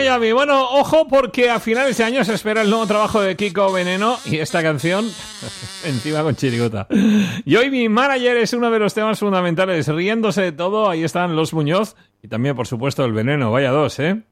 Miami. Bueno, ojo porque a finales de año se espera el nuevo trabajo de Kiko Veneno y esta canción encima con chirigota. Y hoy mi manager es uno de los temas fundamentales, riéndose de todo. Ahí están Los Muñoz y también, por supuesto, el Veneno. Vaya dos, ¿eh?